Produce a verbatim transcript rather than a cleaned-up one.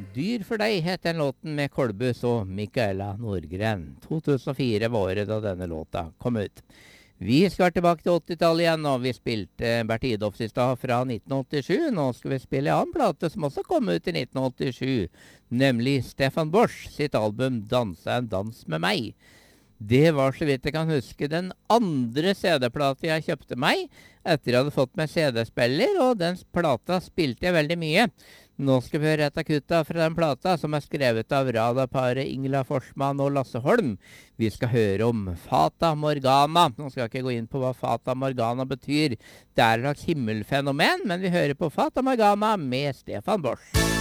Dyr for deg het den låten med Kolbus og Michaela Nordgren. to tusen og fire var året da denne låta kom ut. Vi skal tilbake til åttitallet igjen, og vi spilte Bert Idolfs i stad fra nitten åttisju. Nå skal vi spille en annen plate som også kom ut i nitten åttisju, nemlig Stefan Bosch sitt album Danse en dans med meg. Det var, så vidt jeg kan huske, den andre C D-plata jeg kjøpte meg etter jeg hadde fått meg C D-spiller, og den plata spilte jeg veldig mye. Nå skal vi høre et av kutta fra den plata, som er skrevet av radarparet Ingela Forsman og Lasse Holm. Vi skal høre om Fata Morgana. Nå skal jeg ikke gå inn på hva Fata Morgana betyr. Det er et slags himmelfenomen, men vi hører på Fata Morgana med Stefan Bosch.